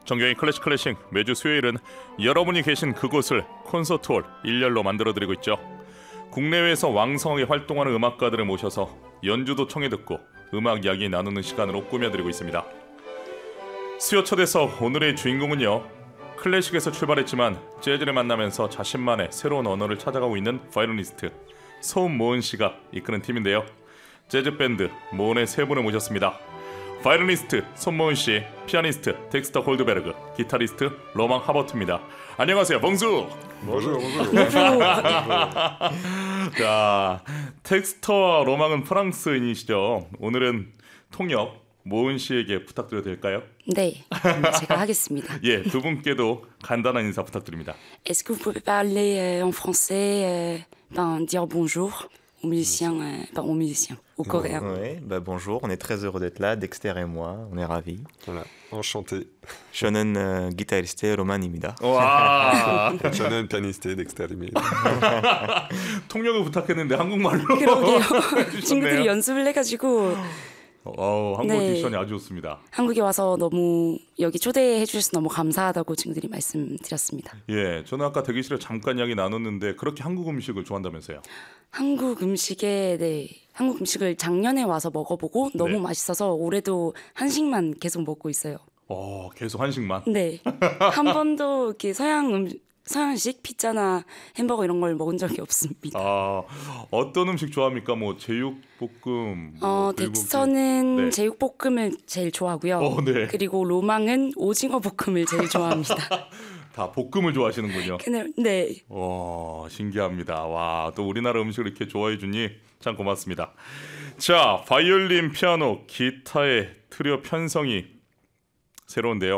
정경의 클래식 매주 수요일은 여러분이 계신 그곳을 콘서트홀 1열로 만들어드리고 있죠. 국내외에서 왕성하게 활동하는 음악가들을 모셔서 연주도 청해 듣고 음악 이야기 나누는 시간으로 꾸며드리고 있습니다. 수요 초대석 오늘의 주인공은요, 클래식에서 출발했지만 재즈를 만나면서 자신만의 새로운 언어를 찾아가고 있는 바이올리니스트 손모은 씨가 이끄는 팀인데요. 재즈 밴드 모은의 세 분을 모셨습니다. 바이올리니스트 손모은 씨, 피아니스트 덱스터 홀드베르그, 기타리스트 로망 하버트입니다. 안녕하세요. 봉수. 자, 텍스터와 로망은 프랑스인이시죠. 오늘은 통역 모은 씨에게 부탁드려도 될까요? 네, 제가 하겠습니다. 예, 두 분께도 간단한 인사 부탁드립니다. Est-ce que vous pouvez parler en français, dire bonjour aux musiciens, aux musiciens, aux coréens? Oui, bonjour, on est très heureux d'être là, Dexter et moi, on est ravis. Voilà, enchanté. 저는 기타리스트 로만입니다. 와, 저는 피아니스트 덱스터입니다. 통역을 부탁했는데 한국말로 그러게요. 해주셨네요. 친구들이 연습을 해가지고 한국 네. 딕션이 아주 좋습니다. 한국에 와서 너무 여기 초대해 주셔서 너무 감사하다고 친구들이 말씀드렸습니다. 예, 저는 아까 대기실에 잠깐 이야기 나눴는데 그렇게 한국 음식을 좋아한다면서요? 한국 음식을 작년에 와서 먹어보고 너무 네. 맛있어서 올해도 한식만 계속 먹고 있어요. 계속 한식만? 네, 한 번도 이렇게 서양식 피자나 햄버거 이런 걸 먹은 적이 없습니다. 어떤 음식 좋아합니까? 뭐 제육볶음, 불고기. 덱스터는 네. 제육볶음을 제일 좋아하고요. 네. 그리고 로망은 오징어 볶음을 제일 좋아합니다. 다 볶음을 좋아하시는군요. 네. 신기합니다. 와, 또 우리나라 음식을 이렇게 좋아해 주니 참 고맙습니다. 자, 바이올린, 피아노, 기타의 트리오 편성이 새로운데요.